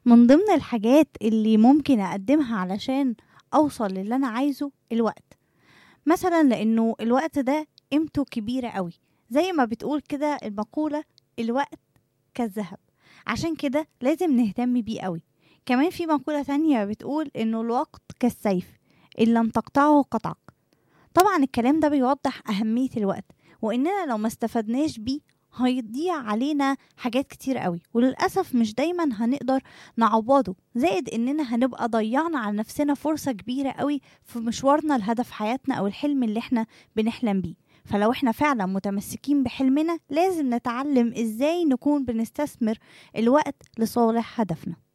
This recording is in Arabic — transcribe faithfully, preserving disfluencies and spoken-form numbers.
من ضمن الحاجات اللي ممكن أقدمها علشان أوصل للي أنا عايزه الوقت، مثلا لأنه الوقت ده قيمته كبيرة قوي، زي ما بتقول كده المقولة: الوقت كالذهب، عشان كده لازم نهتم بيه قوي. كمان في مقولة تانية بتقول إنه الوقت كالسيف، إن لم تقطعه قطعك. طبعا الكلام ده بيوضح أهمية الوقت، وإننا لو ما استفدناش بيه هيضيع علينا حاجات كتير قوي، وللأسف مش دايما هنقدر نعوضه، زائد إننا هنبقى ضيعنا على نفسنا فرصة كبيرة قوي في مشوارنا لهدف حياتنا أو الحلم اللي احنا بنحلم بيه. فلو احنا فعلا متمسكين بحلمنا لازم نتعلم ازاي نكون بنستثمر الوقت لصالح هدفنا.